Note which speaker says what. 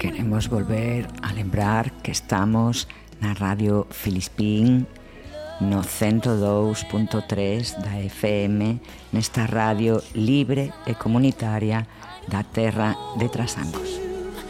Speaker 1: Queremos volver a lembrar que estamos na Radio Filispín no 102.3 da FM, nesta radio libre e comunitaria da terra de Trasangos.